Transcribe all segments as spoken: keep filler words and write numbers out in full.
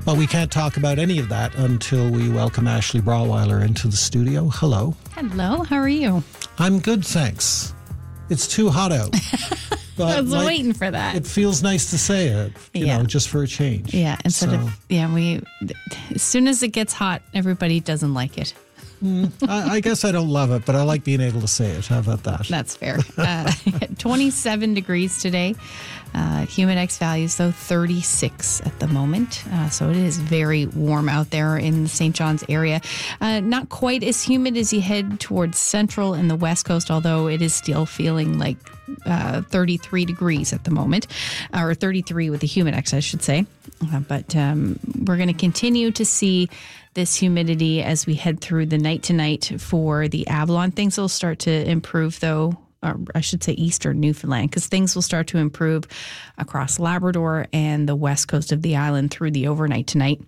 But we can't talk about any of that until we welcome Ashley Braweiler into the studio. Hello. Hello, how are you? I'm good, thanks. It's too hot out. But I was like, waiting for that. It feels nice to say it, you yeah. know, just for a change. Yeah, instead so. of, yeah, we, as soon as it gets hot, everybody doesn't like it. Mm, I, I guess I don't love it, but I like being able to say it. How about that? That's fair. Uh, twenty-seven degrees today. Uh, Humidex values, though, thirty-six at the moment. Uh, so it is very warm out there in the Saint John's area. Uh, not quite as humid as you head towards central and the west coast, although it is still feeling like uh, thirty-three degrees at the moment, or thirty-three with the Humidex, I should say. Uh, but um, we're going to continue to see this humidity as we head through the night tonight for the Avalon. Things will start to improve, though. Or I should say eastern Newfoundland, because things will start to improve across Labrador and the west coast of the island through the overnight tonight.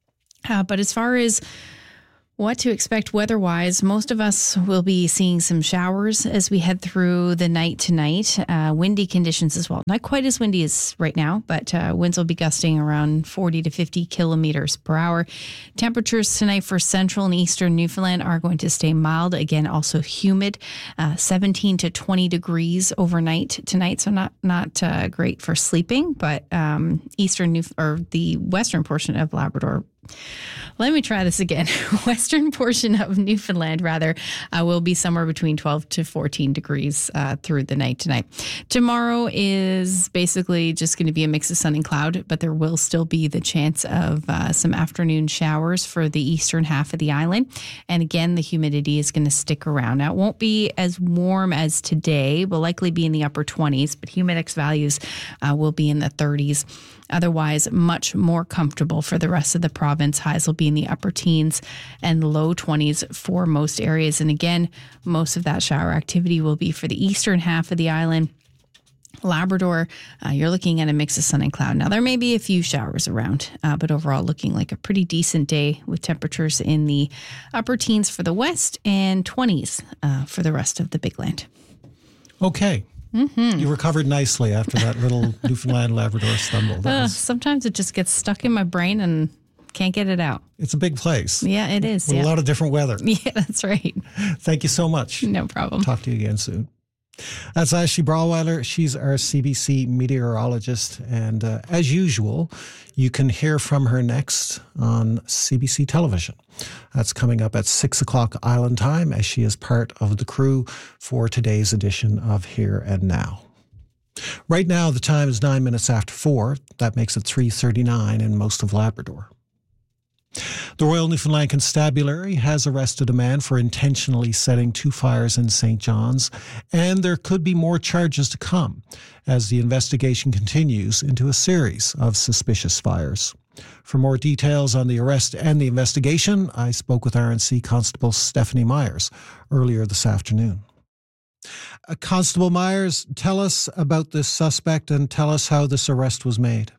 Uh, but as far as what to expect weather-wise, most of us will be seeing some showers as we head through the night tonight. Uh, windy conditions as well. Not quite as windy as right now, but uh, winds will be gusting around forty to fifty kilometers per hour. Temperatures tonight for central and eastern Newfoundland are going to stay mild. Again, also humid, uh, seventeen to twenty degrees overnight tonight. So not not uh, great for sleeping, but um, eastern New or the western portion of Labrador. Let me try this again. Western portion of Newfoundland, rather, uh, will be somewhere between twelve to fourteen degrees uh, through the night tonight. Tomorrow is basically just going to be a mix of sun and cloud, but there will still be the chance of uh, some afternoon showers for the eastern half of the island. And again, the humidity is going to stick around. Now, it won't be as warm as today. Will likely be in the upper twenties, but Humidex values uh, will be in the thirties. Otherwise, much more comfortable for the rest of the province. Highs will be in the upper teens and low twenties for most areas. And again, most of that shower activity will be for the eastern half of the island. Labrador, uh, you're looking at a mix of sun and cloud. Now, there may be a few showers around, uh, but overall looking like a pretty decent day with temperatures in the upper teens for the west and twenties uh, for the rest of the big land. Okay. Mm-hmm. You recovered nicely after that little Newfoundland Labrador stumble. Uh, was... Sometimes it just gets stuck in my brain and can't get it out. It's a big place. Yeah, it is. With yeah. a lot of different weather. Yeah, that's right. Thank you so much. No problem. Talk to you again soon. That's Ashley Braweiler. She's our C B C meteorologist. And uh, as usual, you can hear from her next on C B C television. That's coming up at six o'clock Island time, as she is part of the crew for today's edition of Here and Now. Right now, the time is nine minutes after four. That makes it three thirty-nine in most of Labrador. The Royal Newfoundland Constabulary has arrested a man for intentionally setting two fires in Saint John's, and there could be more charges to come as the investigation continues into a series of suspicious fires. For more details on the arrest and the investigation, I spoke with R N C Constable Stephanie Myers earlier this afternoon. Uh, Constable Myers, tell us about this suspect and tell us how this arrest was made.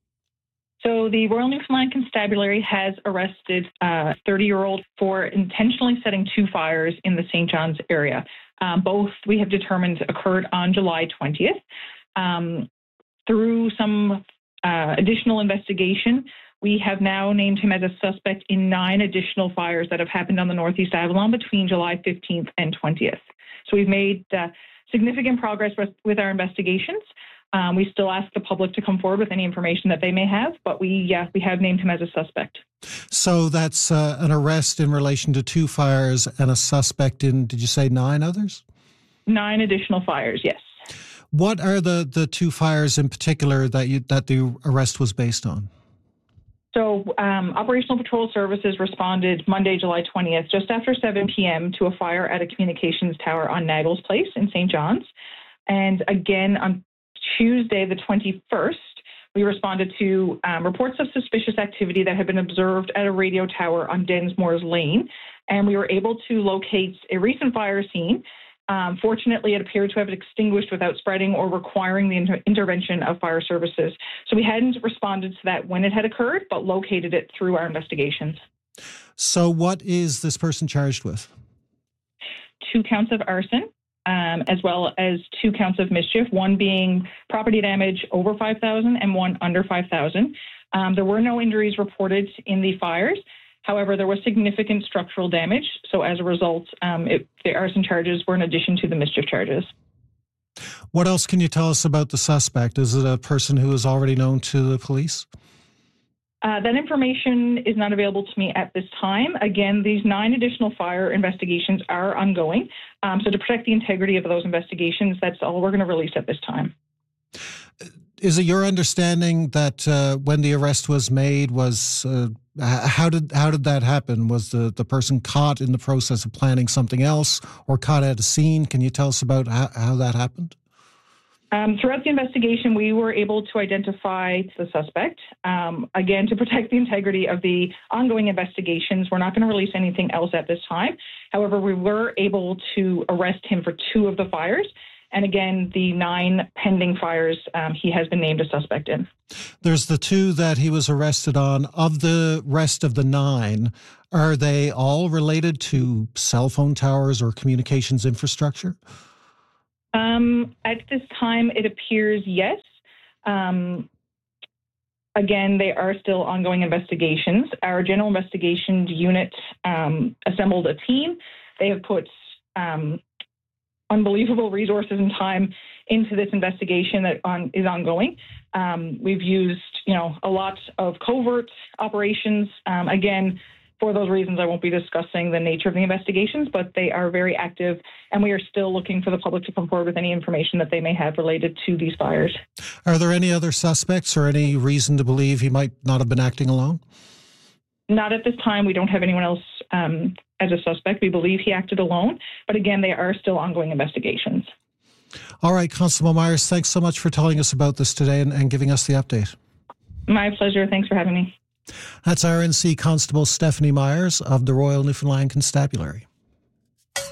So the Royal Newfoundland Constabulary has arrested a thirty-year-old for intentionally setting two fires in the Saint John's area. Um, both, we have determined, occurred on July twentieth. Um, through some uh, additional investigation, we have now named him as a suspect in nine additional fires that have happened on the Northeast Avalon between July fifteenth and twentieth. So we've made uh, significant progress with, with our investigations. Um, we still ask the public to come forward with any information that they may have, but we yeah, we have named him as a suspect. So that's uh, an arrest in relation to two fires and a suspect in, did you say nine others? Nine additional fires, yes. What are the, the two fires in particular that you that the arrest was based on? So um, Operational Patrol Services responded Monday, July twentieth, just after seven p.m. to a fire at a communications tower on Naggles Place in Saint John's. And again, on Tuesday, the twenty-first, we responded to um, reports of suspicious activity that had been observed at a radio tower on Densmore's Lane, and we were able to locate a recent fire scene. Um, fortunately, it appeared to have extinguished without spreading or requiring the inter- intervention of fire services. So we hadn't responded to that when it had occurred, but located it through our investigations. So what is this person charged with? Two counts of arson. Um, as well as two counts of mischief, one being property damage over five thousand dollars and one under five thousand dollars. Um, there were no injuries reported in the fires. However, there was significant structural damage. So as a result, um, it, the arson charges were in addition to the mischief charges. What else can you tell us about the suspect? Is it a person who is already known to the police? Uh, that information is not available to me at this time. Again, these nine additional fire investigations are ongoing. Um, so to protect the integrity of those investigations, that's all we're going to release at this time. Is it your understanding that uh, when the arrest was made, was uh, how did how did that happen? Was the, the person caught in the process of planning something else, or caught at a scene? Can you tell us about how, how that happened? Um, throughout the investigation, we were able to identify the suspect. Um, again, to protect the integrity of the ongoing investigations, we're not going to release anything else at this time. However, we were able to arrest him for two of the fires. And again, the nine pending fires, um, he has been named a suspect in. There's the two that he was arrested on. Of the rest of the nine, are they all related to cell phone towers or communications infrastructure? Um, at this time, it appears yes. Um, again, they are still ongoing investigations. Our general investigations unit um, assembled a team. They have put um, unbelievable resources and time into this investigation that on, is ongoing. Um, we've used, you know, a lot of covert operations. Um, again, for those reasons, I won't be discussing the nature of the investigations, but they are very active, and we are still looking for the public to come forward with any information that they may have related to these fires. Are there any other suspects or any reason to believe he might not have been acting alone? Not at this time. We don't have anyone else um, as a suspect. We believe he acted alone, but again, they are still ongoing investigations. All right, Constable Myers, thanks so much for telling us about this today and, and giving us the update. My pleasure. Thanks for having me. That's R N C Constable Stephanie Myers of the Royal Newfoundland Constabulary.